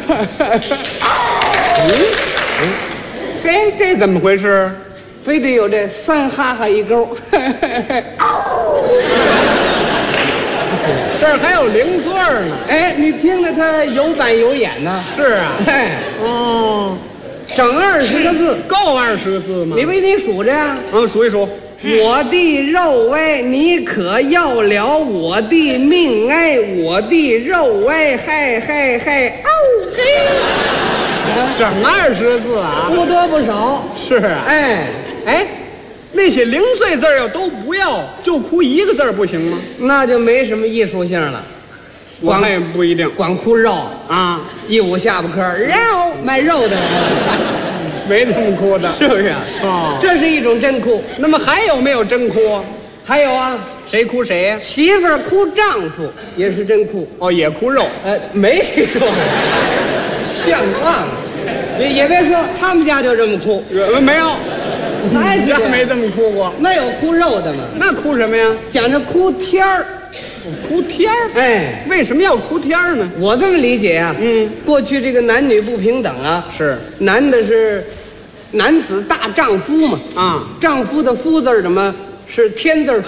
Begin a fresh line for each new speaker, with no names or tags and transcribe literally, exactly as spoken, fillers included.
嗯，嘿，这怎么回事？
非得有这三哈哈一勾。
这儿还有零碎呢。
哎，你听着，它有板有眼呢。
是啊。
哎，
哦，
整二十个字，
够二十个字吗？
你为你数着呀。
嗯，数一数。
我的肉哎，你可要了我的命哎，我的肉哎，嗨嗨嗨，哦嘿，
整二十字啊，
不多不少。
是啊。
哎
哎，那些零碎字要都不要，就哭一个字不行吗？
那就没什么艺术性了。
我看也不一定，
光哭肉
啊，
一捂下巴颏，肉卖肉的，
没这么哭的，
是不是？
哦，
这是一种真哭。
那么还有没有真哭？
还有啊，
谁哭谁呀？
媳妇儿哭丈夫也是真哭。
哦，也哭肉。
呃，没说，像话吗？也也别说他们家就这么哭，
呃，没有，
还是
家没这么哭过。
那有哭肉的吗？
那哭什么呀？
讲着哭天儿。
哭天儿。
哎，
为什么要哭天儿呢？
我这么理解啊，
嗯，
过去这个男女不平等啊，
是
男的是男子大丈夫嘛，
啊，
丈夫的夫字怎么是天字